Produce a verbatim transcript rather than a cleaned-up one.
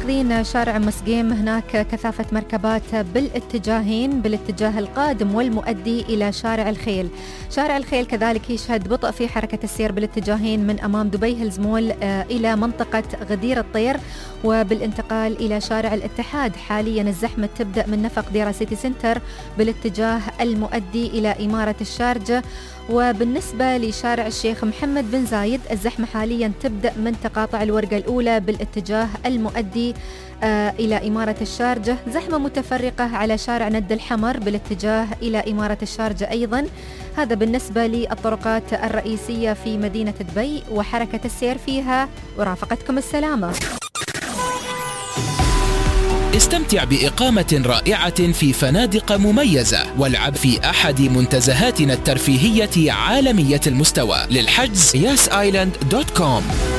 ماخذين شارع مسقيم، هناك كثافة مركبات بالاتجاهين، بالاتجاه القادم والمؤدي إلى شارع الخيل. شارع الخيل كذلك يشهد بطء في حركة السير بالاتجاهين من أمام دبي هيلز مول إلى منطقة غدير الطير، وبالانتقال إلى شارع الاتحاد حاليا الزحمة تبدأ من نفق ديرا سيتي سنتر بالاتجاه المؤدي إلى إمارة الشارجة. وبالنسبة لشارع الشيخ محمد بن زايد الزحمة حاليا تبدأ من تقاطع الورقة الأولى بالاتجاه المؤدي آه إلى إمارة الشارجة. زحمة متفرقة على شارع ند الحمر بالاتجاه إلى إمارة الشارجة أيضا. هذا بالنسبة للطرقات الرئيسية في مدينة دبي وحركة السير فيها، ورافقتكم السلامة. استمتع بإقامة رائعة في فنادق مميزة، والعب في أحد منتزهاتنا الترفيهية عالمية المستوى. للحجز ياس آيلاند دوت كوم.